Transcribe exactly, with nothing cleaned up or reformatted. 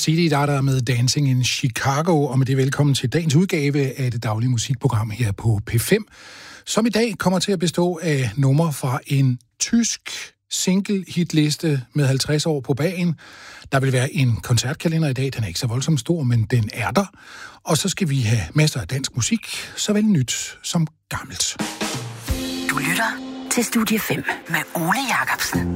C D Data med Dancing in Chicago, og med det velkommen til dagens udgave af det daglige musikprogram her på P fem, som i dag kommer til at bestå af numre fra en tysk single-hitliste med halvtreds år på bagen. Der vil være en koncertkalender i dag, den er ikke så voldsomt stor, men den er der. Og så skal vi have masser af dansk musik, såvel nyt som gammelt. Du lytter til Studie fem med Ole Jacobsen.